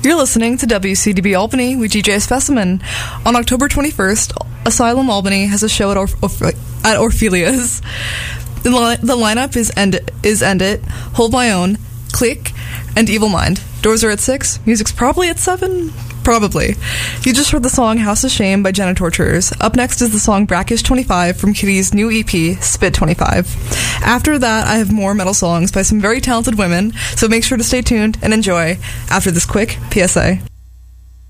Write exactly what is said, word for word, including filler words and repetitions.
You're listening to W C D B Albany with D J Specimen. On October twenty-first, Asylum Albany has a show at, Orf- Orf- at Orphelia's. The, li- the lineup is End It, is End It, Hold My Own, Click, and Evil Mind. Doors are at six. Music's probably at seven. Probably. You just heard the song House of Shame by Jenna Torturers. Up next is the song Brackish twenty-five from Kitty's new E P, Spit twenty-five. After that, I have more metal songs by some very talented women, so make sure to stay tuned and enjoy after this quick P S A.